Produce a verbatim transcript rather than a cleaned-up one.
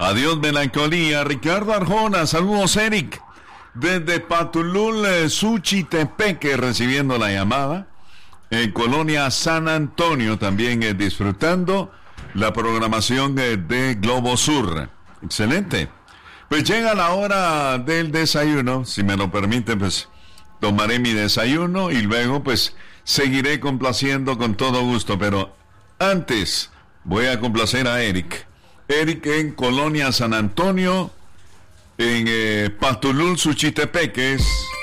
Adiós melancolía. Ricardo Arjona, saludos Eric. Desde Patulul, eh, Suchitepeque, recibiendo la llamada. En Colonia San Antonio, también eh, disfrutando la programación eh, de Globo Sur. Excelente. Pues llega la hora del desayuno. Si me lo permite, pues tomaré mi desayuno y luego pues seguiré complaciendo con todo gusto. Pero antes voy a complacer a Eric. Eric en Colonia San Antonio, en eh, Patulul, Suchitepeques.